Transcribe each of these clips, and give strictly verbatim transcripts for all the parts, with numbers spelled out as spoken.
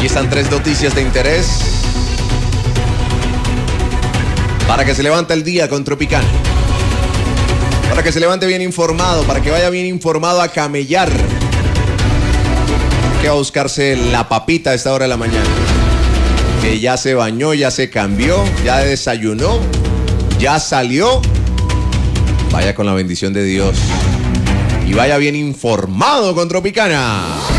Aquí están tres noticias de interés para que se levante el día con Tropicana. Para que se levante bien informado, para que vaya bien informado a camellar. Que va a buscarse la papita a esta hora de la mañana. Que ya se bañó, ya se cambió, ya desayunó, ya salió. Vaya con la bendición de Dios. Y vaya bien informado con Tropicana.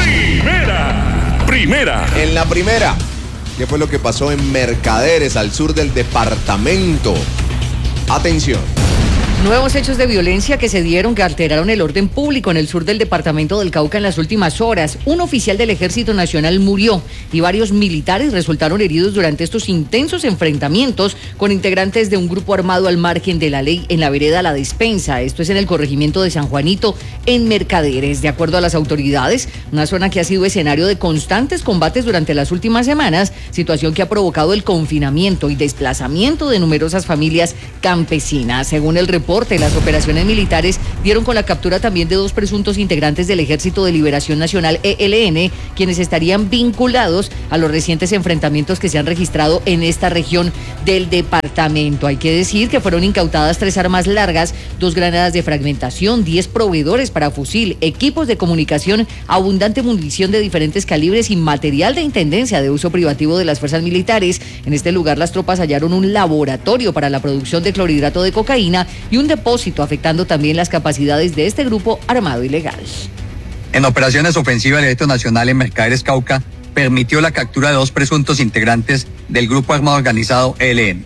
Primera, primera. En la primera, ¿qué fue lo que pasó en Mercaderes, al sur del departamento? Atención. Nuevos hechos de violencia que se dieron que alteraron el orden público en el sur del departamento del Cauca en las últimas horas. Un oficial del Ejército Nacional murió y varios militares resultaron heridos durante estos intensos enfrentamientos con integrantes de un grupo armado al margen de la ley en la vereda La Despensa. Esto es en el corregimiento de San Juanito, en Mercaderes. De acuerdo a las autoridades, una zona que ha sido escenario de constantes combates durante las últimas semanas, situación que ha provocado el confinamiento y desplazamiento de numerosas familias campesinas. Según el reporte, las operaciones militares dieron con la captura también de dos presuntos integrantes del Ejército de Liberación Nacional E L N, quienes estarían vinculados a los recientes enfrentamientos que se han registrado en esta región del departamento. Hay que decir que fueron incautadas tres armas largas, dos granadas de fragmentación, diez proveedores para fusil, equipos de comunicación, abundante munición de diferentes calibres y material de intendencia de uso privativo de las fuerzas militares. En este lugar las tropas hallaron un laboratorio para la producción de clorhidrato de cocaína y un depósito, afectando también las capacidades de este grupo armado ilegal. En operaciones ofensivas, el Ejército Nacional en Mercaderes, Cauca, permitió la captura de dos presuntos integrantes del grupo armado organizado E L N.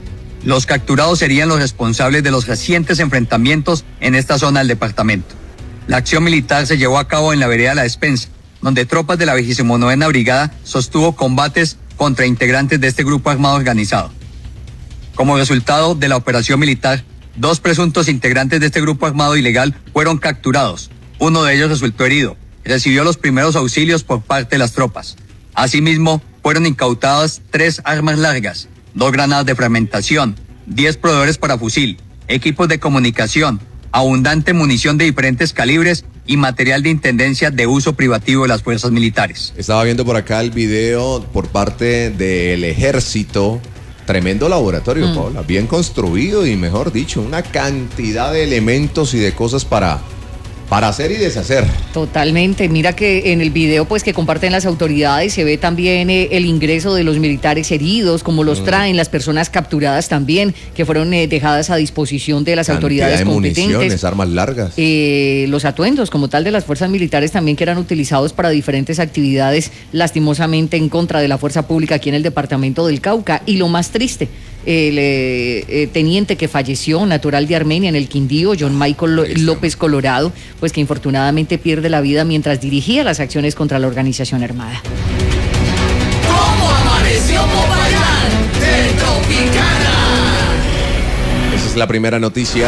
Los capturados serían los responsables de los recientes enfrentamientos en esta zona del departamento. La acción militar se llevó a cabo en la vereda La Despensa, donde tropas de la vigésima novena Brigada sostuvo combates contra integrantes de este grupo armado organizado. Como resultado de la operación militar, dos presuntos integrantes de este grupo armado ilegal fueron capturados. Uno de ellos resultó herido. Recibió los primeros auxilios por parte de las tropas. Asimismo, fueron incautadas tres armas largas, dos granadas de fragmentación, diez proveedores para fusil, equipos de comunicación, abundante munición de diferentes calibres y material de intendencia de uso privativo de las fuerzas militares. Estaba viendo por acá el video por parte del Ejército. Tremendo laboratorio, mm. Paola, bien construido y, mejor dicho, una cantidad de elementos y de cosas para, para hacer y deshacer. Totalmente. Mira que en el video pues que comparten las autoridades se ve también eh, el ingreso de los militares heridos, como los mm. traen, las personas capturadas también, que fueron eh, dejadas a disposición de las cantidad autoridades de competentes. Municiones, armas largas. Eh, los atuendos como tal de las fuerzas militares también que eran utilizados para diferentes actividades, lastimosamente en contra de la fuerza pública aquí en el departamento del Cauca. Y lo más triste, el eh, eh, teniente que falleció, natural de Armenia, en el Quindío, John Michael López Colorado, pues que infortunadamente pierde la vida mientras dirigía las acciones contra la organización armada. ¿Cómo amaneció Popayán de Tropicana? Esa es la primera noticia.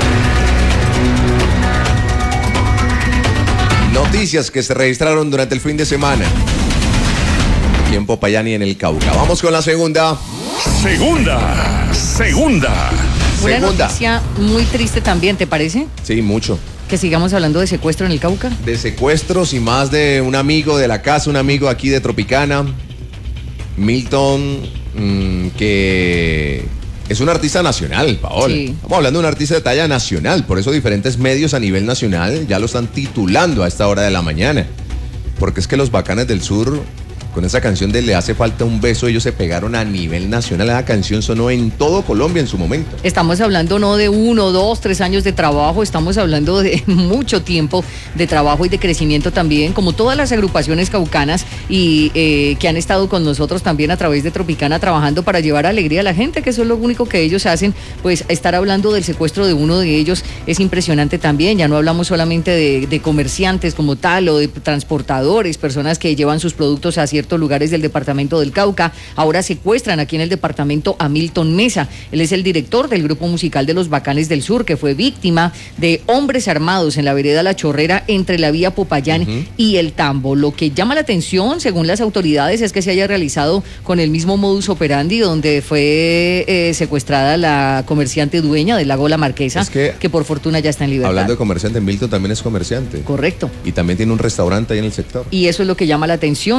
Noticias que se registraron durante el fin de semana aquí en Popayán y en el Cauca. Vamos con la segunda. Segunda, segunda. Una Segunda. noticia muy triste también, ¿te parece? Sí, mucho. Que sigamos hablando de secuestro en el Cauca. De secuestros y más de un amigo de la casa, un amigo aquí de Tropicana, Milton, mmm, que es un artista nacional, Paola. Sí. Estamos hablando de un artista de talla nacional, por eso diferentes medios a nivel nacional ya lo están titulando a esta hora de la mañana. Porque es que los Bacanes del Sur, con esa canción de Le hace falta un beso, ellos se pegaron a nivel nacional. Esa canción sonó en todo Colombia en su momento. Estamos hablando no de uno, dos, tres años de trabajo, estamos hablando de mucho tiempo de trabajo y de crecimiento también, como todas las agrupaciones caucanas y eh, que han estado con nosotros también a través de Tropicana trabajando para llevar alegría a la gente, que eso es lo único que ellos hacen. Pues estar hablando del secuestro de uno de ellos es impresionante también. Ya no hablamos solamente de, de comerciantes como tal o de transportadores, personas que llevan sus productos a ciertos lugares del departamento del Cauca. Ahora secuestran aquí en el departamento a Milton Mesa. Él es el director del grupo musical de los Bacanes del Sur, que fue víctima de hombres armados en la vereda La Chorrera entre la vía Popayán uh-huh. y el Tambo. Lo que llama la atención, según las autoridades, es que se haya realizado con el mismo modus operandi, donde fue eh, secuestrada la comerciante dueña del lago La Marquesa, es que, que por fortuna ya está en libertad. Hablando de comerciante, Milton también es comerciante. Correcto. Y también tiene un restaurante ahí en el sector. Y eso es lo que llama la atención. De nuevo,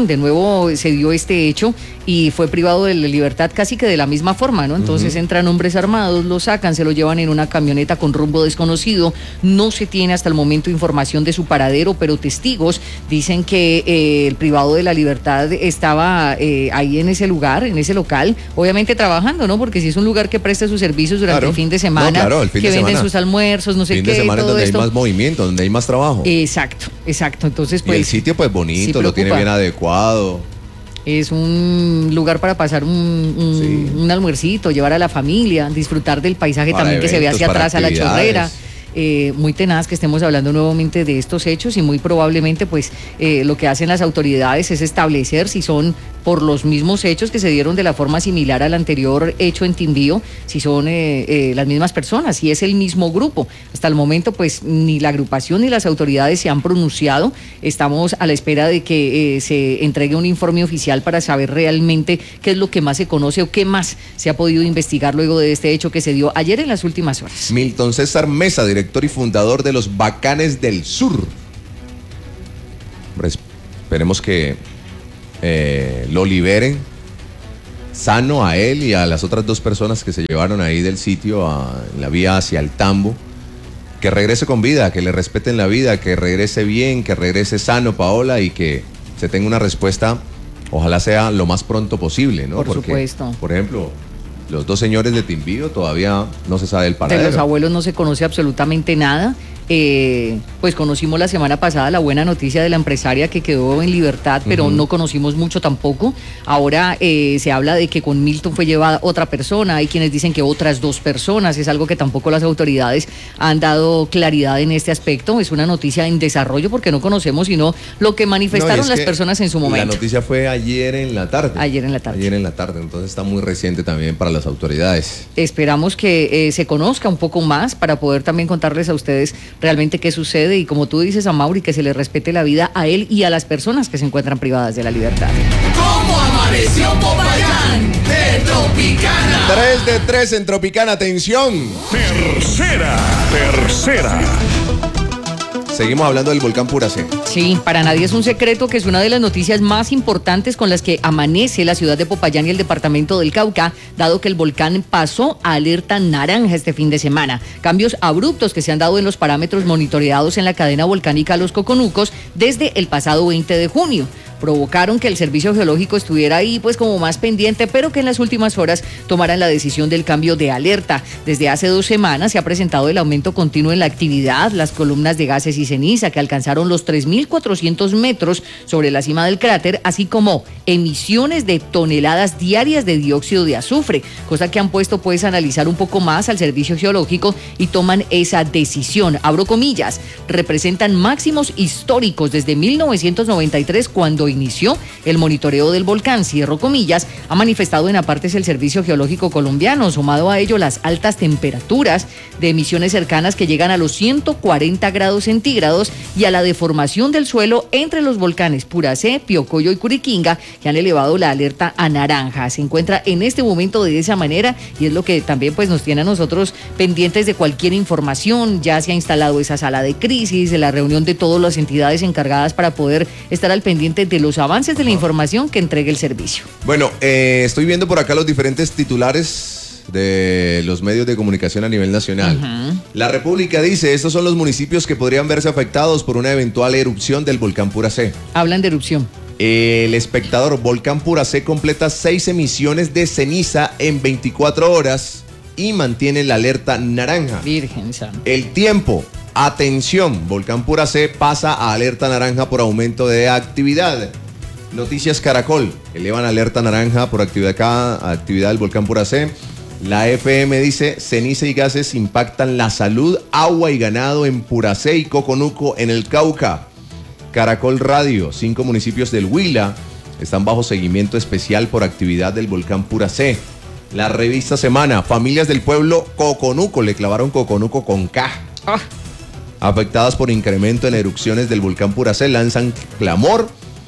junio se dio este hecho y fue privado de la libertad casi que de la misma forma, ¿no? Entonces uh-huh. entran hombres armados, lo sacan, se lo llevan en una camioneta con rumbo desconocido. No se tiene hasta el momento información de su paradero, pero testigos dicen que eh, el privado de la libertad estaba eh, ahí en ese lugar, en ese local, obviamente trabajando, ¿no? Porque si es un lugar que presta sus servicios durante claro. el fin de semana, no, claro, el fin que de venden semana. sus almuerzos, no sé fin qué, de semana todo donde esto. hay más movimiento, donde hay más trabajo. Exacto, exacto. Entonces, pues. Y el sitio, pues bonito, sí lo tiene bien adecuado. Es un lugar para pasar un, un, sí. un almuercito, llevar a la familia, disfrutar del paisaje para también eventos, que se ve hacia atrás a la chorrera. Eh, muy tenaz que estemos hablando nuevamente de estos hechos y muy probablemente pues eh, lo que hacen las autoridades es establecer si son por los mismos hechos que se dieron de la forma similar al anterior hecho en Timbío, si son eh, eh, las mismas personas, si es el mismo grupo. Hasta el momento pues ni la agrupación ni las autoridades se han pronunciado. Estamos a la espera de que eh, se entregue un informe oficial para saber realmente qué es lo que más se conoce o qué más se ha podido investigar luego de este hecho que se dio ayer en las últimas horas. Milton César Mesa, director y fundador de los Bacanes del Sur. Hombre, esperemos que eh, lo liberen sano a él y a las otras dos personas que se llevaron ahí del sitio a, en la vía hacia el Tambo. Que regrese con vida, que le respeten la vida, que regrese bien, que regrese sano, Paola, y que se tenga una respuesta, ojalá sea lo más pronto posible, ¿no? Por Porque, supuesto. Por ejemplo, los dos señores de Timbío todavía no se sabe el paradero. De los abuelos no se conoce absolutamente nada. Eh, pues conocimos la semana pasada la buena noticia de la empresaria que quedó en libertad, pero uh-huh. no conocimos mucho tampoco. Ahora eh, se habla de que con Milton fue llevada otra persona, hay quienes dicen que otras dos personas, es algo que tampoco las autoridades han dado claridad en este aspecto. Es una noticia en desarrollo porque no conocemos sino lo que manifestaron no, las personas en su momento. La noticia fue ayer en la tarde. Ayer en la tarde. Ayer en la tarde, entonces está muy reciente también para las autoridades. Esperamos que eh, se conozca un poco más para poder también contarles a ustedes realmente qué sucede y como tú dices, a Mauri, que se le respete la vida a él y a las personas que se encuentran privadas de la libertad. ¿Cómo amaneció Popayán de Tropicana? tres de tres en Tropicana, atención. Tercera, tercera. Seguimos hablando del volcán Puracé. Sí, para nadie es un secreto que es una de las noticias más importantes con las que amanece la ciudad de Popayán y el departamento del Cauca, dado que el volcán pasó a alerta naranja este fin de semana. Cambios abruptos que se han dado en los parámetros monitoreados en la cadena volcánica Los Coconucos desde el pasado veinte de junio. Provocaron que el servicio geológico estuviera ahí pues como más pendiente, pero que en las últimas horas tomaran la decisión del cambio de alerta. Desde hace dos semanas se ha presentado el aumento continuo en la actividad, las columnas de gases y ceniza que alcanzaron los tres mil cuatrocientos metros sobre la cima del cráter, así como emisiones de toneladas diarias de dióxido de azufre, cosa que han puesto pues a analizar un poco más al servicio geológico y toman esa decisión. Abro comillas, representan máximos históricos desde mil novecientos noventa y tres cuando inició el monitoreo del volcán, cierro comillas, ha manifestado en apartes el Servicio Geológico Colombiano, sumado a ello las altas temperaturas de emisiones cercanas que llegan a los ciento cuarenta grados centígrados y a la deformación del suelo entre los volcanes Puracé, Piocoyo y Curiquinga, que han elevado la alerta a naranja. Se encuentra en este momento de esa manera y es lo que también pues nos tiene a nosotros pendientes de cualquier información. Ya se ha instalado esa sala de crisis, de la reunión de todas las entidades encargadas para poder estar al pendiente de los avances de la información que entregue el servicio. Bueno, eh, estoy viendo por acá los diferentes titulares de los medios de comunicación a nivel nacional. Uh-huh. La República dice, estos son los municipios que podrían verse afectados por una eventual erupción del volcán Puracé. Hablan de erupción. El Espectador, volcán Puracé completa seis emisiones de ceniza en veinticuatro horas y mantiene la alerta naranja. Virgen Santa. El Tiempo. Atención, volcán Puracé pasa a alerta naranja por aumento de actividad. Noticias Caracol, elevan alerta naranja por actividad, cada actividad del volcán Puracé. La F M dice, ceniza y gases impactan la salud, agua y ganado en Puracé y Coconuco en el Cauca. Caracol Radio, cinco municipios del Huila están bajo seguimiento especial por actividad del volcán Puracé. La revista Semana, familias del pueblo Coconuco, le clavaron Coconuco con K. Ah. Afectadas por incremento en erupciones del volcán Puracé, lanzan clamor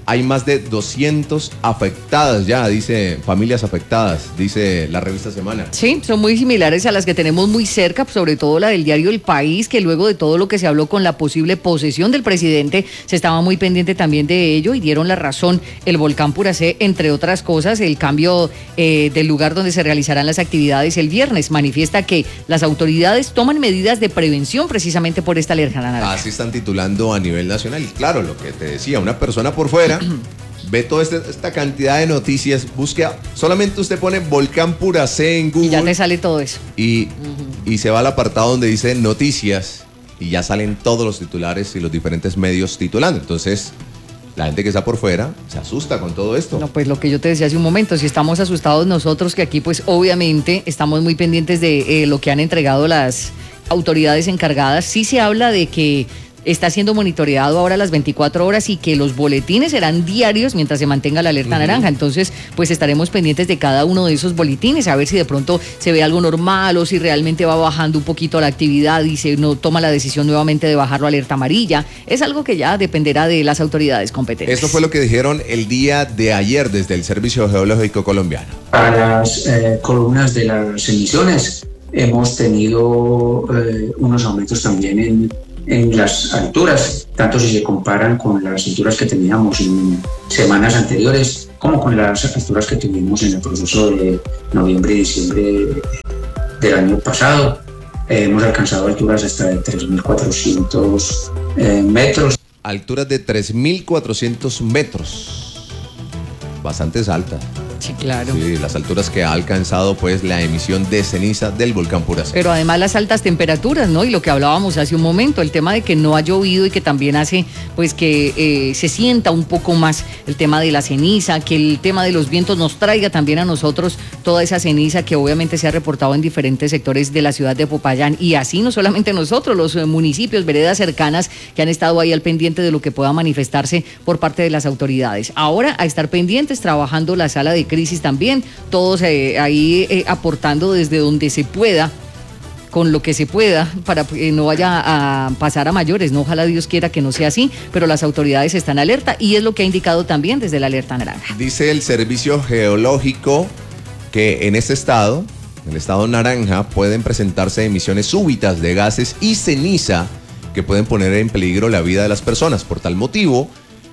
hay más de doscientas afectadas ya, dice, familias afectadas, dice la revista Semana. Sí, son muy similares a las que tenemos muy cerca, sobre todo la del diario El País, que luego de todo lo que se habló con la posible posesión del presidente, se estaba muy pendiente también de ello y dieron la razón. El volcán Puracé, entre otras cosas, el cambio eh, del lugar donde se realizarán las actividades el viernes, manifiesta que las autoridades toman medidas de prevención precisamente por esta alerta naranja. Así están titulando a nivel nacional. Y claro, lo que te decía, una persona por fuera ve toda este, esta cantidad de noticias, busca, solamente usted pone volcán Puracé en Google. Y ya te sale todo eso. Y, uh-huh. y se va al apartado donde dice noticias y ya salen todos los titulares y los diferentes medios titulando. Entonces, la gente que está por fuera se asusta con todo esto. No, pues lo que yo te decía hace un momento, si estamos asustados nosotros, que aquí pues obviamente estamos muy pendientes de eh, lo que han entregado las autoridades encargadas, sí se habla de que está siendo monitoreado ahora las veinticuatro horas y que los boletines serán diarios mientras se mantenga la alerta uh-huh. naranja. Entonces, pues estaremos pendientes de cada uno de esos boletines, a ver si de pronto se ve algo normal o si realmente va bajando un poquito la actividad y se no toma la decisión nuevamente de bajarlo a alerta amarilla. Es algo que ya dependerá de las autoridades competentes. Esto fue lo que dijeron el día de ayer desde el Servicio Geológico Colombiano. A las eh, columnas de las emisiones hemos tenido eh, unos aumentos también en en las alturas, tanto si se comparan con las alturas que teníamos en semanas anteriores, como con las alturas que tuvimos en el proceso de noviembre y diciembre del año pasado. Eh, hemos alcanzado alturas hasta de tres mil cuatrocientos eh, metros. Alturas de tres mil cuatrocientos metros. Bastante altas. Sí, claro. Sí, las alturas que ha alcanzado pues la emisión de ceniza del volcán Puracé. Pero además las altas temperaturas, ¿no? Y lo que hablábamos hace un momento, el tema de que no ha llovido y que también hace pues que eh, se sienta un poco más el tema de la ceniza, que el tema de los vientos nos traiga también a nosotros toda esa ceniza que obviamente se ha reportado en diferentes sectores de la ciudad de Popayán. Y así no solamente nosotros, los municipios, veredas cercanas que han estado ahí al pendiente de lo que pueda manifestarse por parte de las autoridades. Ahora a estar pendientes, trabajando la sala de crisis también, todos eh, ahí eh, aportando desde donde se pueda, con lo que se pueda, para que no vaya a pasar a mayores, no, ojalá Dios quiera que no sea así, pero las autoridades están alerta y es lo que ha indicado también desde la alerta naranja. Dice el Servicio Geológico que en este estado, en el estado naranja, pueden presentarse emisiones súbitas de gases y ceniza que pueden poner en peligro la vida de las personas. Por tal motivo,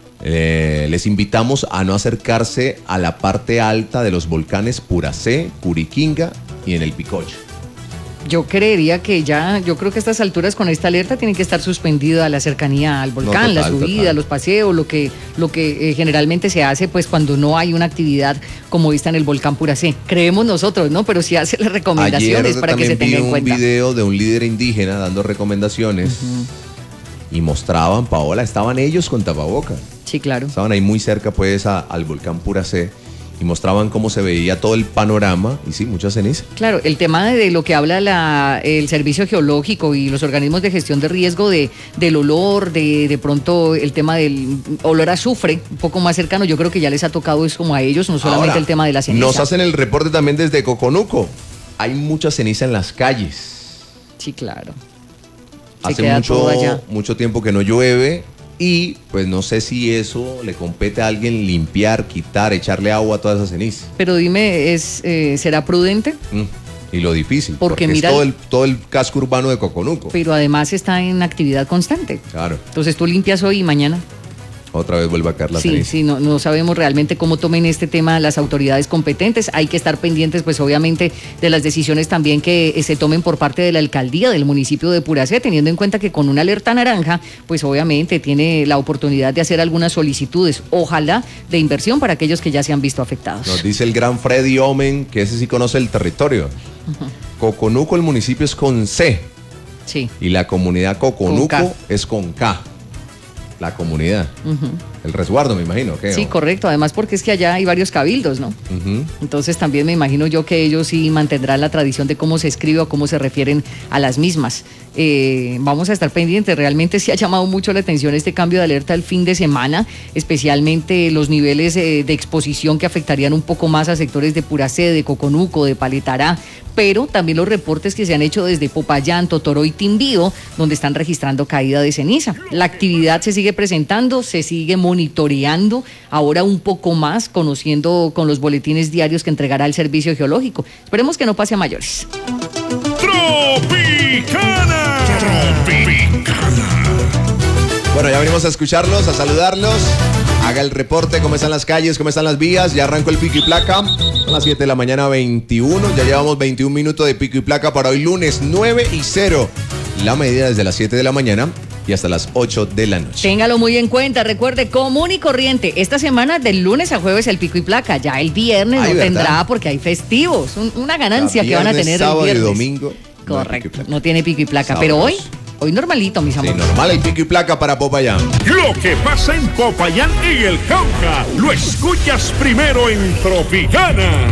Eh, les invitamos a no acercarse a la parte alta de los volcanes Puracé, Curiquinga y en el Picocho. Yo creería que ya, yo creo que a estas alturas con esta alerta tiene que estar suspendida la cercanía al volcán, no, total, la subida, total. Los paseos, lo que, lo que eh, generalmente se hace pues cuando no hay una actividad como esta en el volcán Puracé. Creemos nosotros, ¿no? Pero sí hace las recomendaciones Ayer para que se tenga en cuenta. Ayer vi un video de un líder indígena dando recomendaciones uh-huh. y mostraban, Paola, estaban ellos con tapabocas. Sí, claro. Estaban ahí muy cerca pues a, al volcán Puracé y mostraban cómo se veía todo el panorama y sí, mucha ceniza. Claro, el tema de lo que habla la, el Servicio Geológico y los organismos de gestión de riesgo de, del olor, de, de pronto el tema del olor a azufre, un poco más cercano, yo creo que ya les ha tocado es como a ellos, no solamente Ahora, el tema de la ceniza. Nos hacen el reporte también desde Coconuco. Hay mucha ceniza en las calles. Sí, claro. Se Hace mucho, mucho tiempo que no llueve. Y pues no sé si eso le compete a alguien limpiar, quitar, echarle agua a toda esa ceniza. Pero dime, ¿es eh, ¿será prudente? Mm, y lo difícil, porque, porque mira, es todo el, todo el casco urbano de Coconuco. Pero además está en actividad constante. Claro. Entonces tú limpias hoy y mañana otra vez vuelve a caer la sí, ceniza. Sí, no, no sabemos realmente cómo tomen este tema las autoridades competentes. Hay que estar pendientes, pues obviamente, de las decisiones también que eh, se tomen por parte de la alcaldía del municipio de Puracé, teniendo en cuenta que con una alerta naranja, pues obviamente tiene la oportunidad de hacer algunas solicitudes, ojalá, de inversión para aquellos que ya se han visto afectados. Nos dice el gran Freddy Omen, que ese sí conoce el territorio. Uh-huh. Coconuco, el municipio es con C. Sí. Y la comunidad Coconuco es con K. La comunidad. Uh-huh. El resguardo, me imagino. ¿Qué? Sí, correcto. Además porque es que allá hay varios cabildos, ¿no? Uh-huh. Entonces también me imagino yo que ellos sí mantendrán la tradición de cómo se escribe o cómo se refieren a las mismas. Eh, vamos a estar pendientes. Realmente sí ha llamado mucho la atención este cambio de alerta el fin de semana, especialmente los niveles eh, de exposición que afectarían un poco más a sectores de Puracé, de Coconuco, de Paletará, pero también los reportes que se han hecho desde Popayán, Totoro y Timbío, donde están registrando caída de ceniza. La actividad se sigue presentando, se sigue monitoreando monitoreando ahora un poco más, conociendo con los boletines diarios que entregará el Servicio Geológico. Esperemos que no pase a mayores. Tropicana. Tropicana. Bueno, ya venimos a escucharlos, a saludarlos. Haga el reporte, cómo están las calles, cómo están las vías. Ya arrancó el pico y placa. Son las siete de la mañana, veintiuno. Ya llevamos veintiún minutos de pico y placa para hoy lunes nueve y cero. La medida desde las siete de la mañana y hasta las ocho de la noche. Téngalo muy en cuenta. Recuerde, común y corriente. Esta semana del lunes a jueves el pico y placa. Ya el viernes Ay, no ¿verdad? tendrá porque hay festivos. Un- una ganancia Ya que van a viernes, tener sábado el y viernes. domingo. No hay Correcto. pico y placa. No tiene pico y placa. Sabroso. Pero hoy, hoy normalito, mis Sí, amores. normal el pico y placa para Popayán. Lo que pasa en Popayán y el Cauca, lo escuchas primero en Tropicana.